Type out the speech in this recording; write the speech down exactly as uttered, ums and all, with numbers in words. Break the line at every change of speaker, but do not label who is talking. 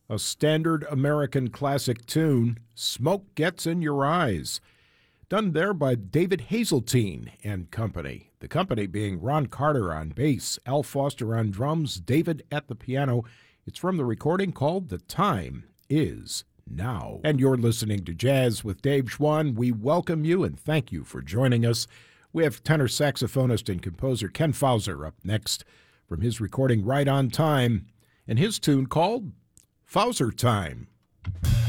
A standard American classic tune, Smoke Gets in Your Eyes, done there by David Hazeltine and company. The company being Ron Carter on bass, Al Foster on drums, David at the piano. It's from the recording called The Time Is Now. And you're listening to Jazz with Dave Schwann. We welcome you and thank you for joining us. We have tenor saxophonist and composer Ken Fauser up next from his recording Right on Time and his tune called Fauser Time.